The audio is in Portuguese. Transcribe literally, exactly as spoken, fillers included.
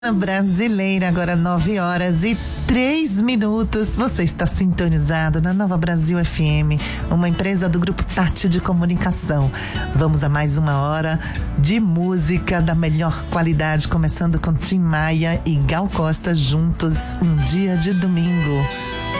Brasileira, agora nove horas e três minutos. Você está sintonizado na Nova Brasil F M, uma empresa do Grupo Tati de Comunicação. Vamos a mais uma hora de música da melhor qualidade, começando com Tim Maia e Gal Costa juntos, um dia de domingo.